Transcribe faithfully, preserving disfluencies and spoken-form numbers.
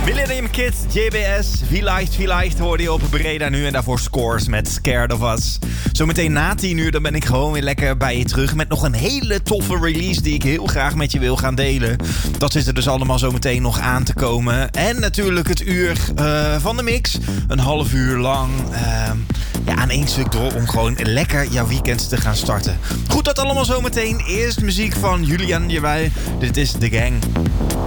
Millennium Kids, J B S, Vielleicht, Vielleicht hoorde je op Breda nu. En daarvoor Scores met Scared of Us. Zometeen na tien uur dan ben ik gewoon weer lekker bij je terug. Met nog een hele toffe release die ik heel graag met je wil gaan delen. Dat zit er dus allemaal zometeen nog aan te komen. En natuurlijk het uur uh, van de mix. Een half uur lang uh, ja, aan één stuk door om gewoon lekker jouw weekend te gaan starten. Goed, dat allemaal zometeen. Eerst muziek van Julian Jewij. Dit is The Gang.